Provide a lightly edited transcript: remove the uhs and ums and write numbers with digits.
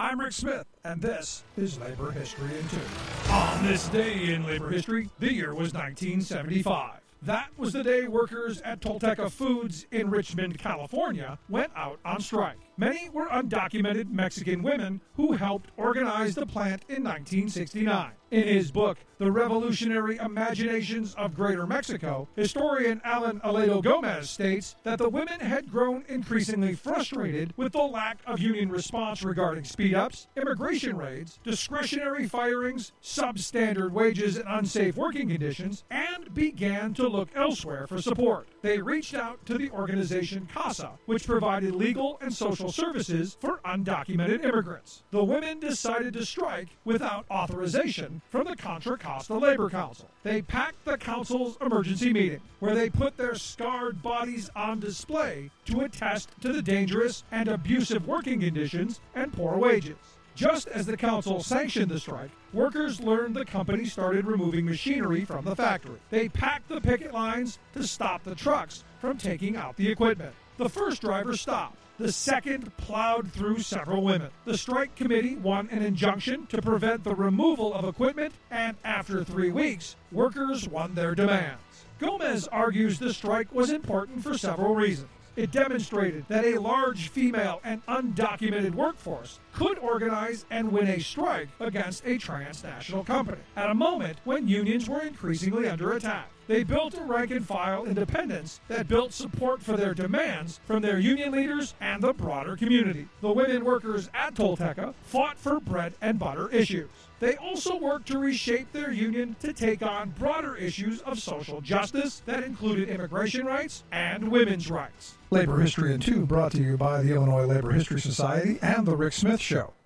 I'm Rick Smith, and this is Labor History in 2. On this day in labor history, the year was 1975. That was the day workers at Tolteca Foods in Richmond, California, went out on strike. Many were undocumented Mexican women who helped organize the plant in 1969. In his book, The Revolutionary Imaginations of Greater Mexico, historian Alan Aledo Gomez states that the women had grown increasingly frustrated with the lack of union response regarding speed-ups, immigration raids, discretionary firings, substandard wages and unsafe working conditions, and began to look elsewhere for support. They reached out to the organization CASA, which provided legal and social services for undocumented immigrants. The women decided to strike without authorization from the Contra Costa Labor Council. They packed the council's emergency meeting, where they put their scarred bodies on display to attest to the dangerous and abusive working conditions and poor wages. Just as the council sanctioned the strike, workers learned the company started removing machinery from the factory. They packed the picket lines to stop the trucks from taking out the equipment. The first driver stopped. The second plowed through several women. The strike committee won an injunction to prevent the removal of equipment, and after 3 weeks, workers won their demands. Gomez argues the strike was important for several reasons. It demonstrated that a large female and undocumented workforce could organize and win a strike against a transnational company at a moment when unions were increasingly under attack. They built a rank-and-file independence that built support for their demands from their union leaders and the broader community. The women workers at Tolteca fought for bread and butter issues. They also worked to reshape their union to take on broader issues of social justice that included immigration rights and women's rights. Labor History in 2 brought to you by the Illinois Labor History Society and The Rick Smith Show.